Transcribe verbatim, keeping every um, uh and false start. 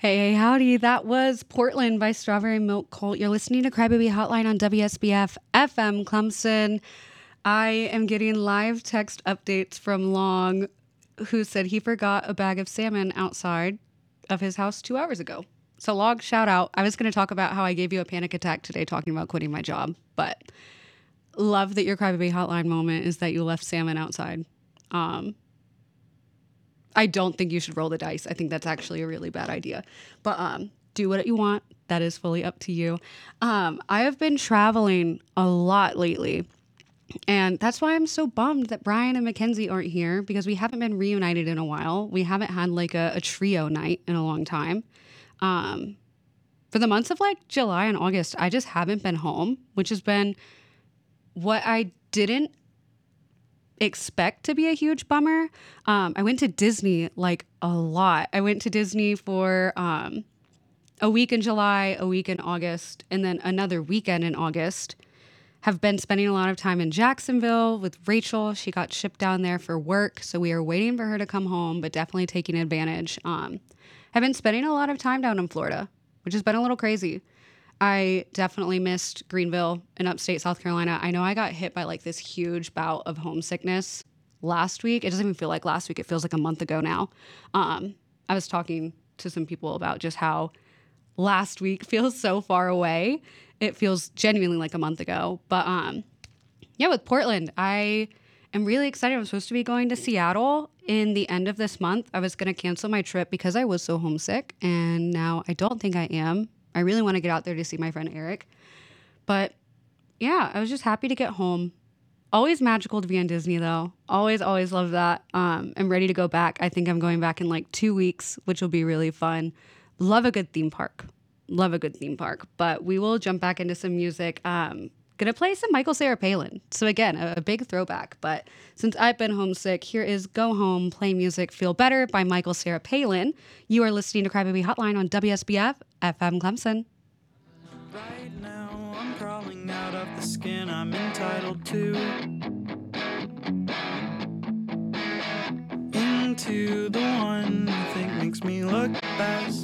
Hey, hey, howdy. That was Portland by Strawberry Milk Cult. You're listening to Crybaby Hotline on W S B F F M Clemson. I am getting live text updates from Long, who said he forgot a bag of salmon outside of his house two hours ago. So, Long, shout out. I was going to talk about how I gave you a panic attack today talking about quitting my job, but love that your Crybaby Hotline moment is that you left salmon outside. Um, I don't think you should roll the dice. I think that's actually a really bad idea. But um, do what you want. That is fully up to you. Um, I have been traveling a lot lately. And that's why I'm so bummed that Brian and Mackenzie aren't here because we haven't been reunited in a while. We haven't had like a, a trio night in a long time. Um, for the months of like July and August, I just haven't been home, which has been what I didn't expect to be a huge bummer. Um, I went to Disney like a lot. I went to Disney for um, a week in July, a week in August, and then another weekend in August. Have been spending a lot of time in Jacksonville with Rachel. She got shipped down there for work, so we are waiting for her to come home, but definitely taking advantage. Um, have been spending a lot of time down in Florida, which has been a little crazy. I definitely missed Greenville in upstate South Carolina. I know I got hit by like this huge bout of homesickness last week. It doesn't even feel like last week. It feels like a month ago now. Um, I was talking to some people about just how last week feels so far away. It feels genuinely like a month ago. But um, yeah, with Portland, I am really excited. I'm supposed to be going to Seattle in the end of this month. I was going to cancel my trip because I was so homesick, and now I don't think I am. I really want to get out there to see my friend Eric. But yeah, I was just happy to get home. Always magical to be in Disney, though. Always, always love that. Um, I'm ready to go back. I think I'm going back in like two weeks, which will be really fun. Love a good theme park. Love a good theme park. But we will jump back into some music. Um, gonna play some Michael Cera Palin. So again, a, a big throwback. But since I've been homesick, here is Go Home, Play Music, Feel Better by Michael Cera Palin. You are listening to Crybaby Hotline on W S B F F M Clemson. Right now, I'm crawling out of the skin I'm entitled to. Into the one you think makes me look best.